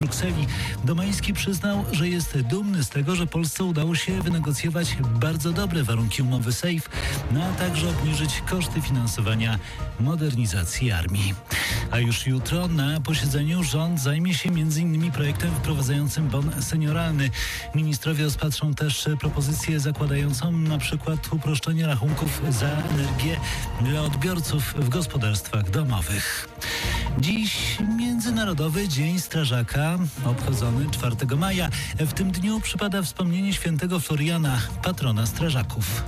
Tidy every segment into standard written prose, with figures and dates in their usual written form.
Brukseli. Domański przyznał, że jest dumny z tego, że Polsce udało się wynegocjować bardzo dobre warunki umowy SAFE, a także obniżyć koszty finansowania modernizacji armii. A już jutro na posiedzeniu rząd zajmie się m.in. projektem wprowadzającym bon senioralny. Ministrowie rozpatrzą też propozycję zakładającą na przykład uproszczenie rachunków za energię dla odbiorców w gospodarstwach domowych. Dziś Międzynarodowy Dzień Strażaka, obchodzony 4 maja. W tym dniu przypada wspomnienie świętego Floriana, patrona strażaków.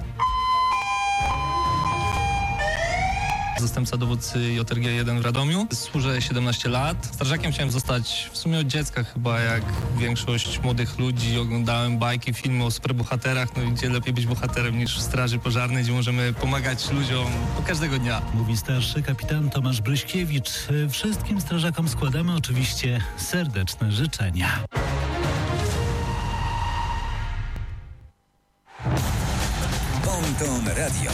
Zastępca dowódcy JRG 1 w Radomiu. Służę 17 lat. Strażakiem chciałem zostać w sumie od dziecka chyba, jak większość młodych ludzi. Oglądałem bajki, filmy o superbohaterach. No i gdzie lepiej być bohaterem niż w straży pożarnej, gdzie możemy pomagać ludziom każdego dnia. Mówi starszy kapitan Tomasz Bryśkiewicz. Wszystkim strażakom składamy oczywiście serdeczne życzenia. Ponton Radio.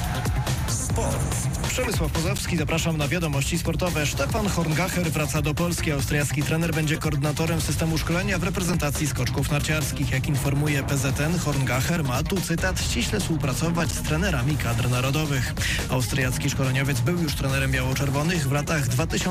Sport. Przemysław Pozowski, zapraszam na wiadomości sportowe. Stefan Horngacher wraca do Polski. Austriacki trener będzie koordynatorem systemu szkolenia w reprezentacji skoczków narciarskich. Jak informuje PZN, Horngacher ma, tu cytat, ściśle współpracować z trenerami kadr narodowych. Austriacki szkoleniowiec był już trenerem biało-czerwonych w latach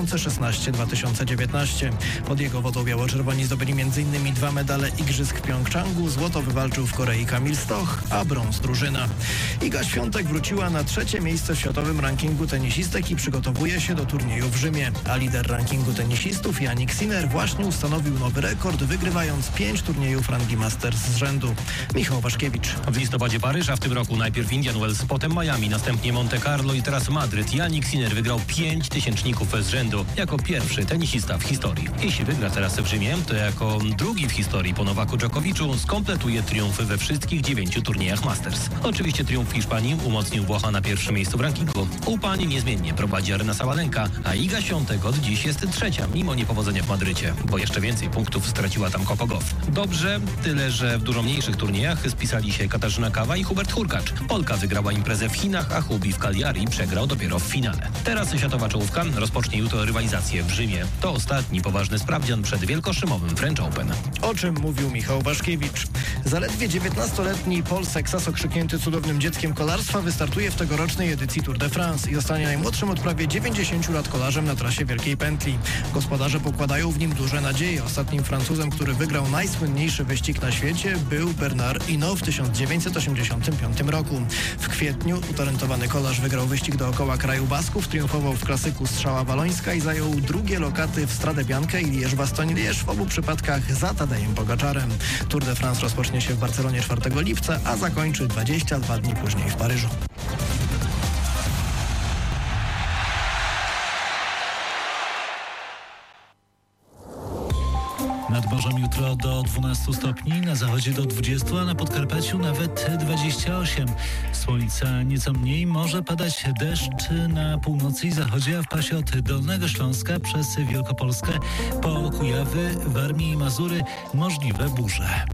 2016-2019. Pod jego wodą biało-czerwoni zdobyli m.in. 2 medale igrzysk w Pjongczangu, złoto wywalczył w Korei Kamil Stoch, a brąz drużyna. Iga Świątek wróciła na 3. miejsce w światowym rankingu tenisistek i przygotowuje się do turnieju w Rzymie. A lider rankingu tenisistów Jannik Sinner właśnie ustanowił nowy rekord, wygrywając 5 turniejów rangi Masters z rzędu. Michał Waszkiewicz. W listopadzie Paryż, a w tym roku najpierw Indian Wells, potem Miami, następnie Monte Carlo i teraz Madryt. Jannik Sinner wygrał 5 tysięczników z rzędu jako pierwszy tenisista w historii. Jeśli wygra teraz w Rzymie, to jako drugi w historii po Nowaku Dżokowiczu skompletuje triumfy we wszystkich 9 turniejach Masters. Oczywiście triumf w Hiszpanii umocnił Włocha na pierwszym miejscu w rankingu. U pani niezmiennie prowadzi Aryna Sabalenka, a Iga Świątek od dziś jest 3, mimo niepowodzenia w Madrycie, bo jeszcze więcej punktów straciła tam Coco Gauff. Dobrze, tyle że w dużo mniejszych turniejach spisali się Katarzyna Kawa i Hubert Hurkacz. Polka wygrała imprezę w Chinach, a Hubi w Cagliari przegrał dopiero w finale. Teraz światowa czołówka rozpocznie jutro rywalizację w Rzymie. To ostatni poważny sprawdzian przed wielkoszymowym French Open. O czym mówił Michał Waszkiewicz. Zaledwie 19-letni Polsek, okrzyknięty cudownym dzieckiem kolarstwa, wystartuje w tegorocznej edycji Tour de France i zostanie najmłodszym od prawie 90 lat kolarzem na trasie Wielkiej Pętli. Gospodarze pokładają w nim duże nadzieje. Ostatnim Francuzem, który wygrał najsłynniejszy wyścig na świecie, był Bernard Hinault w 1985 roku. W kwietniu utalentowany kolarz wygrał wyścig dookoła kraju Basków, triumfował w klasyku Strzała Walońska i zajął drugie lokaty w Stradę Biankę i Liège-Bastogne-Liège, w obu przypadkach za Tadejem Pogaczarem. Tour de France rozpocznie się w Barcelonie 4 lipca, a zakończy 22 dni później w Paryżu. Nad morzem jutro do 12 stopni, na zachodzie do 20, a na Podkarpaciu nawet 28. Słońca nieco mniej, może padać deszcz na północy i zachodzie, a w pasie od Dolnego Śląska przez Wielkopolskę po Kujawy, Warmię i Mazury możliwe burze.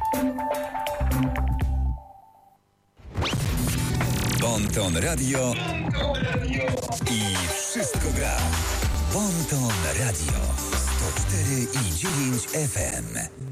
Ponton Radio i wszystko gra. Ponton Radio 104,9 FM.